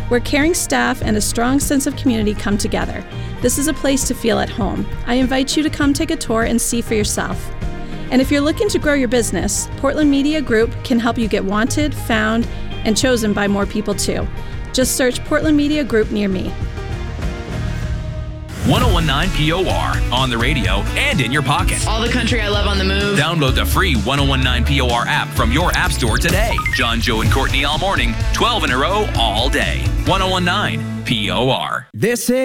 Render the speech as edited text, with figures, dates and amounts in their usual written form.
where caring staff and a strong sense of community come together. This is a place to feel at home. I invite you to come take a tour and see for yourself. And if you're looking to grow your business, Portland Media Group can help you get wanted, found, and chosen by more people too. Just search Portland Media Group near me. 1019 POR on the radio and in your pocket. All the country I love on the move. Download the free 1019 POR app from your app store today. John, Joe, and Courtney all morning, 12 in a row all day. 1019 POR. This is